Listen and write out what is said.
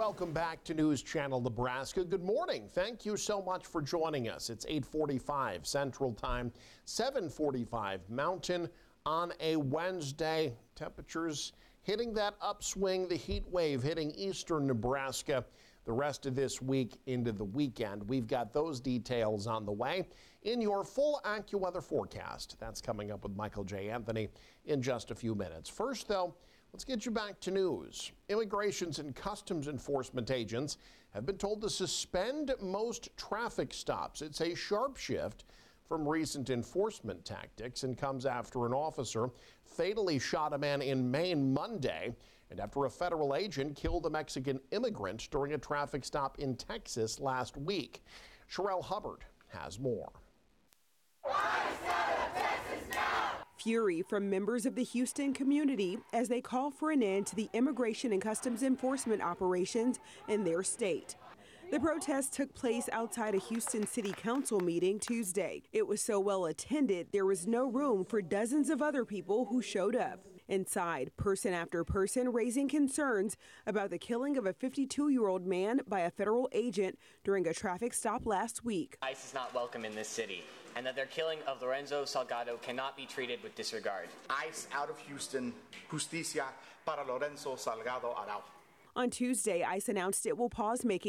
Welcome back to News Channel Nebraska. Good morning. Thank you so much for joining us. It's 8:45 Central Time, 7:45 Mountain on a Wednesday. Temperatures hitting that upswing, the heat wave hitting eastern Nebraska the rest of this week into the weekend. We've got those details on the way in your full AccuWeather forecast. That's coming up with Michael J. Anthony in just a few minutes. First, though, let's get you back to news. Immigrations and Customs Enforcement agents have been told to suspend most traffic stops. It's a sharp shift from recent enforcement tactics and comes after an officer fatally shot a man in Maine Monday and after a federal agent killed a Mexican immigrant during a traffic stop in Texas last week. Sherelle Hubbard has more. Fury from members of the Houston community as they call for an end to the immigration and customs enforcement operations in their state. The protest took place outside a Houston City Council meeting Tuesday. It was so well attended, there was no room for dozens of other people who showed up. Inside, person after person raising concerns about the killing of a 52-year-old man by a federal agent during a traffic stop last week. ICE is not welcome in this city, and that their killing of Lorenzo Salgado cannot be treated with disregard. ICE out of Houston, justicia para Lorenzo Salgado Arau. On Tuesday, ICE announced it will pause making